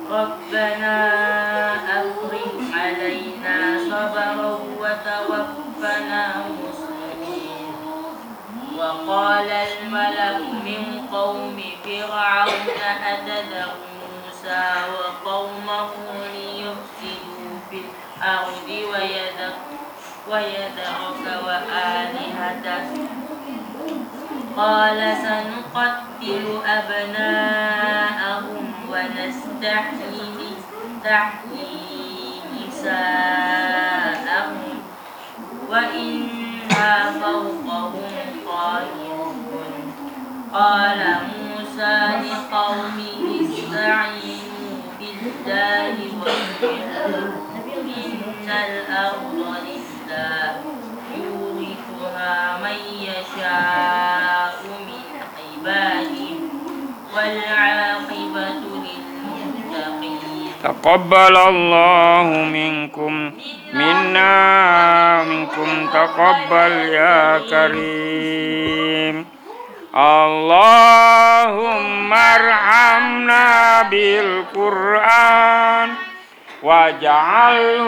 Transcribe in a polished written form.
ربنا أفرغ علينا صبرا وتوفنا مسلمين. وقال الملأ من قوم فرعون أتذر موسى وقومه ليفسدوا في الأرض ويذرك وآلهتك قال سنقتل أبناءهم ونستحيي نساءهم وإنا فوقهم قاهرون. قال موسى لقومه استعينوا بالله واصبروا إن الأرض لله يورثها من يشاء من عباده والعاقبة للمتقين. تقبل الله منكم تقبل يا كريم. اللهم ارحمنا بالقرآن واجعله